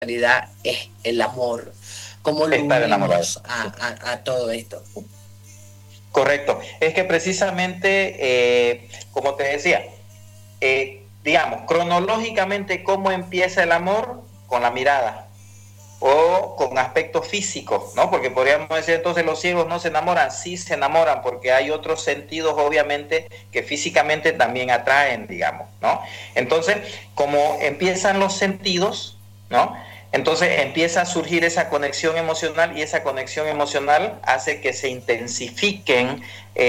realidad es el amor. ¿Cómo lo Estar enamorado. unimos a todo esto? Correcto. Es que precisamente, como te decía, digamos, cronológicamente, ¿cómo empieza el amor? Con la mirada o con aspectos físicos, ¿no? Porque podríamos decir entonces los ciegos no se enamoran, sí se enamoran porque hay otros sentidos obviamente que físicamente también atraen, digamos, ¿no? Entonces, como empiezan los sentidos, ¿no? Entonces empieza a surgir esa conexión emocional y esa conexión emocional hace que se intensifiquen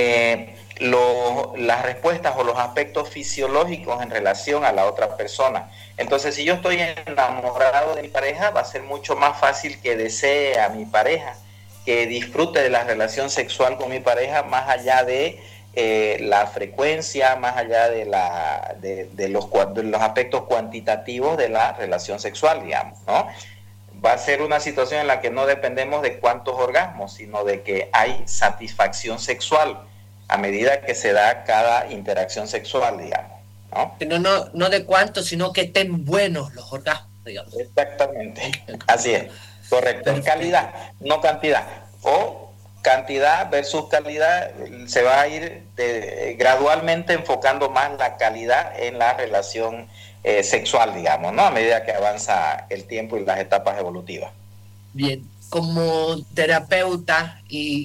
las respuestas o los aspectos fisiológicos en relación a la otra persona. Entonces, si yo estoy enamorado de mi pareja, va a ser mucho más fácil que desee a mi pareja, que disfrute de la relación sexual con mi pareja, más allá de la frecuencia, más allá de los aspectos cuantitativos de la relación sexual, digamos, ¿no? Va a ser una situación en la que no dependemos de cuántos orgasmos, sino de que hay satisfacción sexual a medida que se da cada interacción sexual, digamos, ¿no? Pero no de cuánto, sino que estén buenos los orgasmos, digamos. Exactamente, así es, correcto. Perfecto. Calidad, no cantidad. O cantidad versus calidad, se va a ir gradualmente enfocando más la calidad en la relación sexual, digamos, ¿no? A medida que avanza el tiempo y las etapas evolutivas. Bien, como terapeuta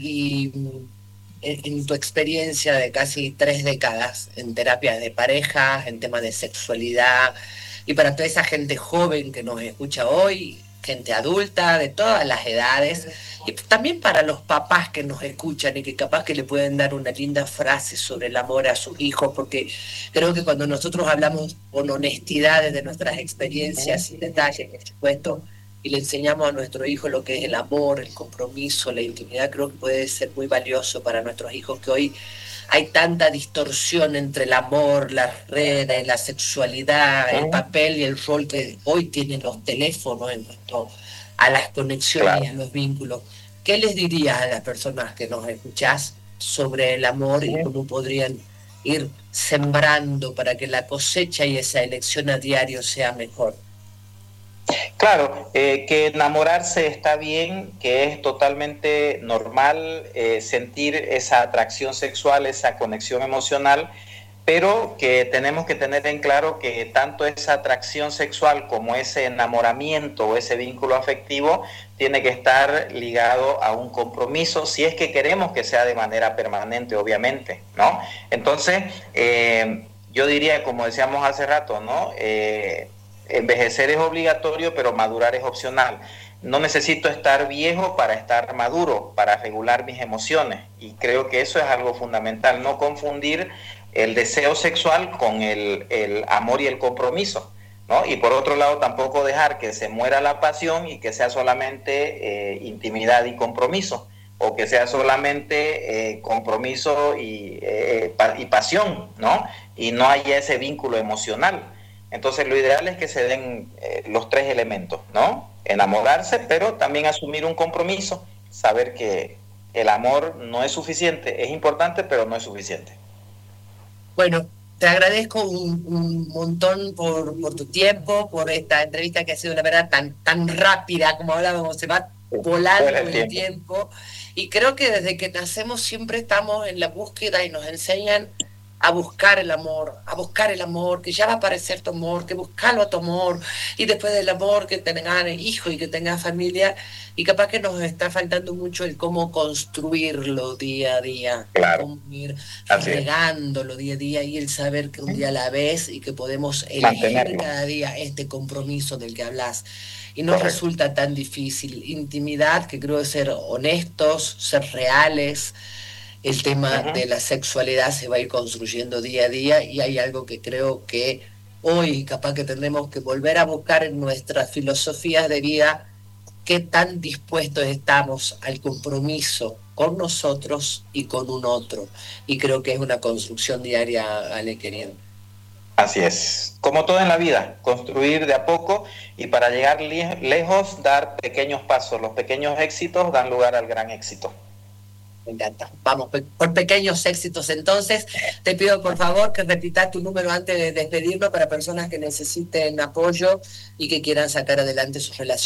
y en tu experiencia de casi 3 décadas en terapias de pareja, en temas de sexualidad, y para toda esa gente joven que nos escucha hoy, gente adulta de todas las edades, y también para los papás que nos escuchan y que capaz que le pueden dar una linda frase sobre el amor a sus hijos, porque creo que cuando nosotros hablamos con honestidad de nuestras experiencias y detalles, por supuesto, y le enseñamos a nuestro hijo lo que es el amor, el compromiso, la intimidad, creo que puede ser muy valioso para nuestros hijos, que hoy hay tanta distorsión entre el amor, las redes, la sexualidad, el papel y el rol que hoy tienen los teléfonos en cuanto a las conexiones, claro, y a los vínculos. ¿Qué les dirías a las personas que nos escuchás sobre el amor y cómo podrían ir sembrando para que la cosecha y esa elección a diario sea mejor? Claro, que enamorarse está bien, que es totalmente normal sentir esa atracción sexual, esa conexión emocional, pero que tenemos que tener en claro que tanto esa atracción sexual como ese enamoramiento o ese vínculo afectivo tiene que estar ligado a un compromiso, si es que queremos que sea de manera permanente, obviamente, ¿no? Entonces, yo diría, como decíamos hace rato, ¿no? Envejecer es obligatorio, pero madurar es opcional. No necesito estar viejo para estar maduro, para regular mis emociones. Y creo que eso es algo fundamental, no confundir el deseo sexual con el amor y el compromiso, ¿no? Y por otro lado, tampoco dejar que se muera la pasión y que sea solamente intimidad y compromiso, o que sea solamente compromiso y pasión, ¿no? Y no haya ese vínculo emocional. Entonces lo ideal es que se den los 3 elementos, ¿no? Enamorarse, pero también asumir un compromiso, saber que el amor no es suficiente, es importante, pero no es suficiente. Bueno, te agradezco un montón por tu tiempo, por esta entrevista que ha sido, la verdad, tan rápida, como hablábamos, se va volando el tiempo. Y creo que desde que nacemos siempre estamos en la búsqueda y nos enseñan a buscar el amor, que ya va a aparecer tu amor, que buscalo a tu amor, y después del amor que tengas hijos y que tengas familia, y capaz que nos está faltando mucho el cómo construirlo día a día, claro, cómo ir regándolo día a día y el saber que un día a la vez y que podemos elegir cada día este compromiso del que hablas. Y no resulta tan difícil. Intimidad, que creo es ser honestos, ser reales. El tema de la sexualidad se va a ir construyendo día a día y hay algo que creo que hoy capaz que tendremos que volver a buscar en nuestras filosofías de vida, qué tan dispuestos estamos al compromiso con nosotros y con un otro. Y creo que es una construcción diaria, Ale, querido. Así es. Como todo en la vida, construir de a poco y para llegar lejos dar pequeños pasos. Los pequeños éxitos dan lugar al gran éxito. Me encanta. Vamos, por pequeños éxitos entonces. Te pido por favor que repitas tu número antes de despedirnos para personas que necesiten apoyo y que quieran sacar adelante sus relaciones.